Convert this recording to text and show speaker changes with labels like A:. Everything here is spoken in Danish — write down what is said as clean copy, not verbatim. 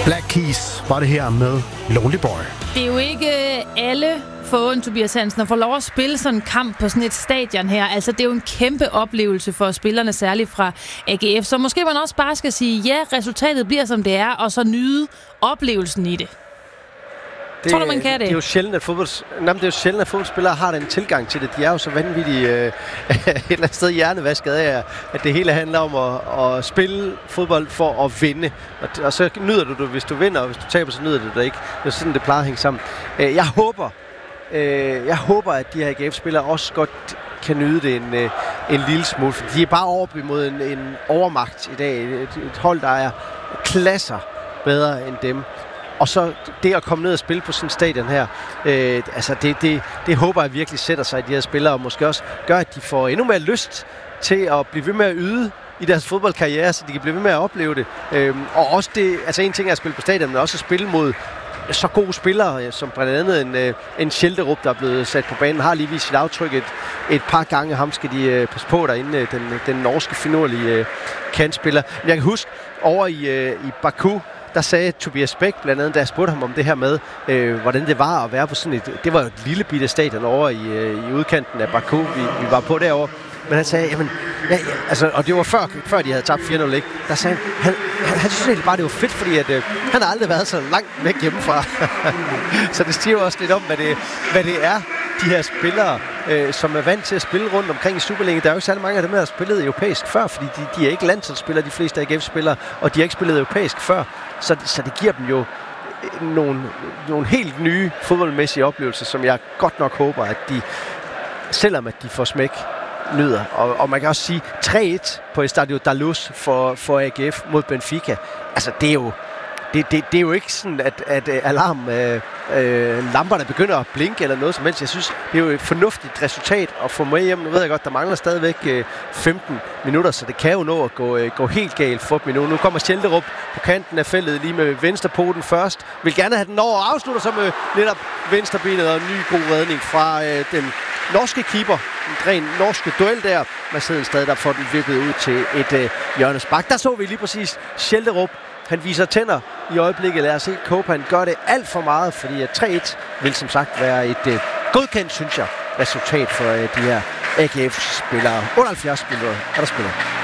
A: Black Keys var det her med Lonely Boy.
B: Det er jo ikke alle foruden Tobias Hansen at få lov at spille sådan en kamp på sådan et stadion her. Altså, det er jo en kæmpe oplevelse for spillerne, særligt fra AGF. Så måske man også bare skal sige, ja, resultatet bliver som det er, og så nyde oplevelsen i det. Tror du, man kan det?
C: Det er jo sjældent, at fodboldspillere har den tilgang til det. De er jo så vanvittigt et eller andet sted hjernevasket af, at det hele handler om at spille fodbold for at vinde. Og så nyder du det, hvis du vinder, og hvis du taber, så nyder du det ikke. Det er sådan, det plejer at hænge sammen. Jeg håber, at de her AGF-spillere også godt kan nyde det en lille smule. For de er bare over imod en overmagt i dag. Et hold, der er klasser bedre end dem. Og så det at komme ned og spille på sådan en stadion her, det håber jeg virkelig sætter sig i de her spillere, og måske også gør, at de får endnu mere lyst til at blive ved med at yde i deres fodboldkarriere, så de kan blive ved med at opleve det. Og også det, altså en ting er at spille på stadion, men også at spille mod så gode spillere, som blandt andet en Schjelderup, der er blevet sat på banen, har lige vist sit aftryk et par gange. Ham skal de passe på derinde, den norske finurlige kantspiller. Men jeg kan huske, over i Baku, der sagde Tobias Bæk blandt andet, da jeg spurgte ham om det her med, hvordan det var at være på sådan det var jo et lille bitte stadion over i udkanten af Baku, vi var på derovre. Men han sagde, jamen, og det var før de havde tabt 4-0, ikke? Der sagde han synes egentlig bare, det var fedt, fordi at, han har aldrig været så langt væk hjemmefra. Så det stiger også lidt om, hvad det er, de her spillere, som er vant til at spille rundt omkring i Superligaen. Der er jo ikke særlig mange af dem, der har spillet europæisk før, fordi de er ikke landsholdsspillere, de fleste AGF-spillere, og de har ikke spillet europæisk før. Så det giver dem jo nogle helt nye fodboldmæssige oplevelser, som jeg godt nok håber, at de, selvom at de får smæk, nyder. Og man kan også sige 3-1 på Estadio da Luz for AGF mod Benfica. Altså, det er jo ikke sådan, at lamperne begynder at blinke eller noget som helst. Jeg synes, det er jo et fornuftigt resultat at få med hjem. Nu ved jeg godt, der mangler stadigvæk 15 minutter, så det kan jo nå at gå helt galt for dem endnu. Nu kommer Schjelderup på kanten af feltet lige med venstrepoten først. Vil gerne have den over og afslutter så med netop venstrebenet og en ny god redning fra den norske keeper. En ren norske duel der. Marcel Stad, der får den virkelig ud til et hjørnespark. Der så vi lige præcis Schjelderup. Han viser tænder i øjeblikket. Lad os se, Kopan gør det alt for meget, fordi at 3-1 vil som sagt være et godkendt, synes jeg, resultat for de her AGF-spillere. 78 minutter er der spillet.